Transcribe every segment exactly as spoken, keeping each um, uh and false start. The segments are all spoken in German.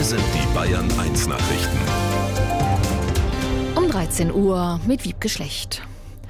sind die Bayern eins Nachrichten. Um dreizehn Uhr mit Wiebke Schlecht.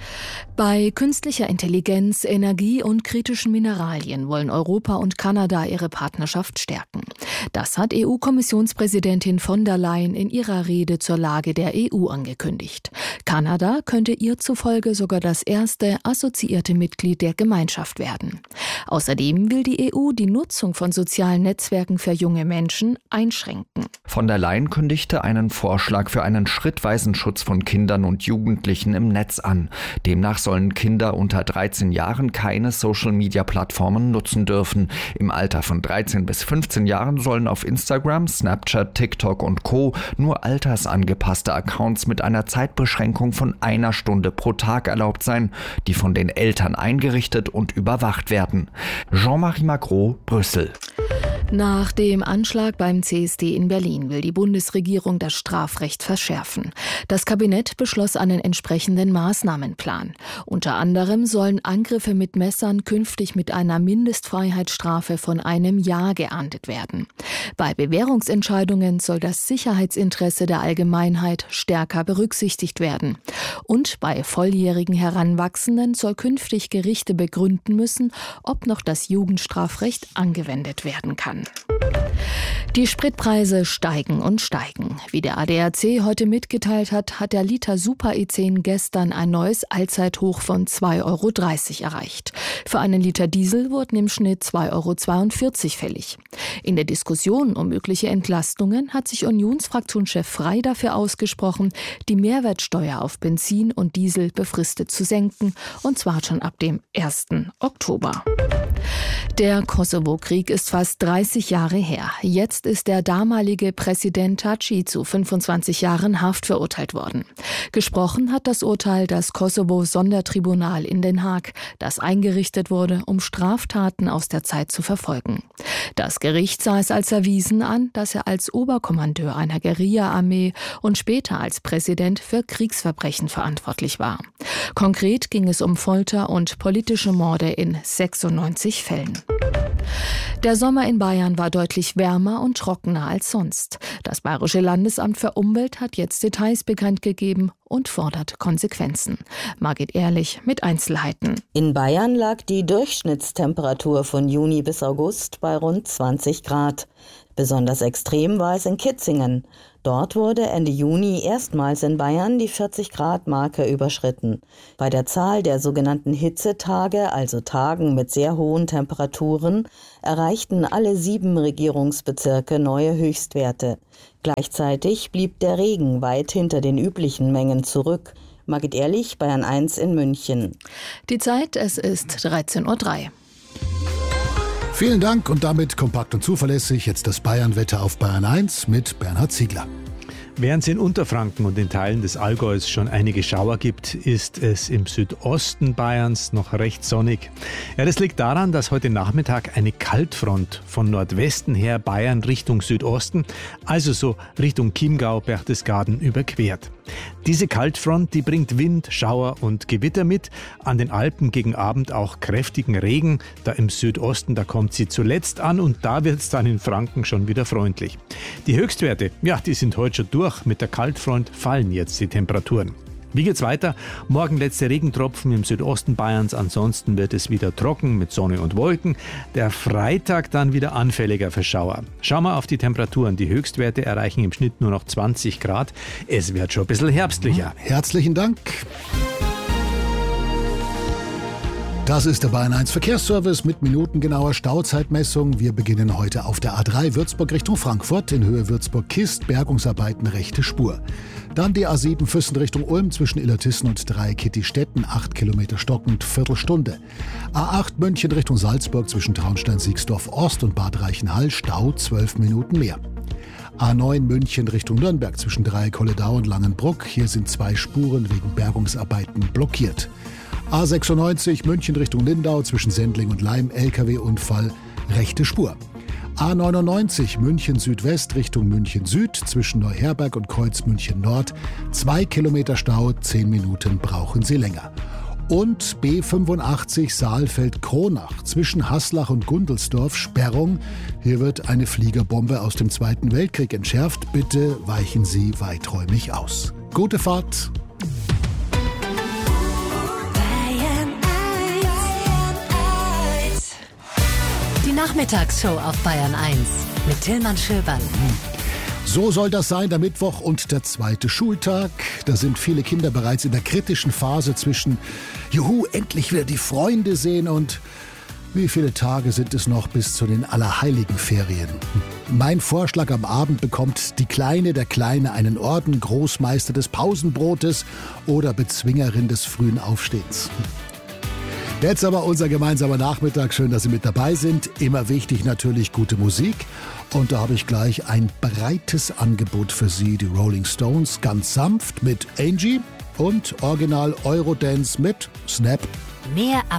Bei künstlicher Intelligenz, Energie und kritischen Mineralien wollen Europa und Kanada ihre Partnerschaft stärken. Das hat E U-Kommissionspräsidentin von der Leyen in ihrer Rede zur Lage der E U angekündigt. Kanada könnte ihr zufolge sogar das erste assoziierte Mitglied der Gemeinschaft werden. Außerdem will die E U die Nutzung von sozialen Netzwerken für junge Menschen einschränken. Von der Leyen kündigte einen Vorschlag für einen schrittweisen Schutz von Kindern und Jugendlichen im Netz an. Demnach sollen Kinder unter dreizehn Jahren keine Social-Media-Plattformen nutzen dürfen. Im Alter von dreizehn bis fünfzehn Jahren sollen auf Instagram, Snapchat, TikTok und Co. nur altersangepasste Accounts mit einer Zeitbeschränkung von einer Stunde pro Tag erlaubt sein, die von den Eltern eingerichtet und überwacht werden. Jean-Marie Macron, Brüssel. Nach dem Anschlag beim C S D in Berlin will die Bundesregierung das Strafrecht verschärfen. Das Kabinett beschloss einen entsprechenden Maßnahmenplan. Unter anderem sollen Angriffe mit Messern künftig mit einer Mindestfreiheitsstrafe von einem Jahr geahndet werden. Bei Bewährungsentscheidungen soll das Sicherheitsinteresse der Allgemeinheit stärker berücksichtigt werden. Und bei volljährigen Heranwachsenden soll künftig Gerichte begründen müssen, ob noch das Jugendstrafrecht angewendet werden kann. Die Spritpreise steigen und steigen. Wie der A D A C heute mitgeteilt hat, hat der Liter Super E zehn gestern ein neues Allzeithoch von zwei Euro dreißig erreicht. Für einen Liter Diesel wurden im Schnitt zwei Euro zweiundvierzig fällig. In der Diskussion um mögliche Entlastungen hat sich Unionsfraktionschef Frey dafür ausgesprochen, die Mehrwertsteuer auf Benzin und Diesel befristet zu senken, und zwar schon ab dem ersten Oktober. Der Kosovo-Krieg ist fast dreißig Jahre her. Jetzt ist der damalige Präsident Thaci zu fünfundzwanzig Jahren Haft verurteilt worden. Gesprochen hat das Urteil das Kosovo-Sondertribunal in Den Haag, das eingerichtet wurde, um Straftaten aus der Zeit zu verfolgen. Das Gericht sah es als erwiesen an, dass er als Oberkommandeur einer Guerilla-Armee und später als Präsident für Kriegsverbrechen verantwortlich war. Konkret ging es um Folter und politische Morde in sechsundneunzig Fällen. Der Sommer in Bayern war deutlich wärmer und trockener als sonst. Das Bayerische Landesamt für Umwelt hat jetzt Details bekannt gegeben und fordert Konsequenzen. Margit Ehrlich mit Einzelheiten. In Bayern lag die Durchschnittstemperatur von Juni bis August bei rund zwanzig Grad. Besonders extrem war es in Kitzingen. Dort wurde Ende Juni erstmals in Bayern die vierzig-Grad-Marke überschritten. Bei der Zahl der sogenannten Hitzetage, also Tagen mit sehr hohen Temperaturen, erreichten alle sieben Regierungsbezirke neue Höchstwerte. Gleichzeitig blieb der Regen weit hinter den üblichen Mengen zurück. Margit Ehrlich, Bayern eins in München. Die Zeit, es ist dreizehn Uhr drei. Vielen Dank und damit kompakt und zuverlässig jetzt das Bayern-Wetter auf Bayern eins mit Bernhard Ziegler. Während es in Unterfranken und in Teilen des Allgäus schon einige Schauer gibt, ist es im Südosten Bayerns noch recht sonnig. Ja, das liegt daran, dass heute Nachmittag eine Kaltfront von Nordwesten her Bayern Richtung Südosten, also so Richtung Chiemgau, Berchtesgaden überquert. Diese Kaltfront, die bringt Wind, Schauer und Gewitter mit. An den Alpen gegen Abend auch kräftigen Regen. Da im Südosten, da kommt sie zuletzt an und da wird es dann in Franken schon wieder freundlich. Die Höchstwerte, ja, die sind heute schon durch. Mit der Kaltfront fallen jetzt die Temperaturen. Wie geht's weiter? Morgen letzte Regentropfen im Südosten Bayerns. Ansonsten wird es wieder trocken mit Sonne und Wolken. Der Freitag dann wieder anfälliger für Schauer. Schauen wir auf die Temperaturen. Die Höchstwerte erreichen im Schnitt nur noch zwanzig Grad. Es wird schon ein bisschen herbstlicher. Herzlichen Dank. Das ist der Bayern eins Verkehrsservice mit minutengenauer Stauzeitmessung. Wir beginnen heute auf der A drei Würzburg Richtung Frankfurt in Höhe Würzburg-Kist, Bergungsarbeiten rechte Spur. Dann die A sieben Füssen Richtung Ulm zwischen Illertissen und Dreieckittistetten, acht Kilometer stockend, Viertelstunde. A acht München Richtung Salzburg zwischen Traunstein-Siegsdorf Ost und Bad Reichenhall, Stau zwölf Minuten mehr. A neun München Richtung Nürnberg zwischen Dreieck-Holledau und Langenbruck, hier sind zwei Spuren wegen Bergungsarbeiten blockiert. A sechsundneunzig München Richtung Lindau zwischen Sendling und Laim, L K W-Unfall, rechte Spur. A neunundneunzig München Südwest Richtung München Süd zwischen Neuherberg und Kreuz München Nord, zwei Kilometer Stau, zehn Minuten brauchen Sie länger. Und B fünfundachtzig Saalfeld-Kronach zwischen Haslach und Gundelsdorf Sperrung. Hier wird eine Fliegerbombe aus dem Zweiten Weltkrieg entschärft. Bitte weichen Sie weiträumig aus. Gute Fahrt. Die Nachmittagsshow auf Bayern eins mit Tillmann Schöberl. So soll das sein, der Mittwoch und der zweite Schultag. Da sind viele Kinder bereits in der kritischen Phase zwischen Juhu, endlich wieder die Freunde sehen und wie viele Tage sind es noch bis zu den Allerheiligenferien? Mein Vorschlag: am Abend bekommt die Kleine, der Kleine einen Orden, Großmeister des Pausenbrotes oder Bezwingerin des frühen Aufstehens. Jetzt aber unser gemeinsamer Nachmittag. Schön, dass Sie mit dabei sind. Immer wichtig natürlich gute Musik. Und da habe ich gleich ein breites Angebot für Sie. Die Rolling Stones ganz sanft mit Angie und Original Eurodance mit Snap. Mehr ab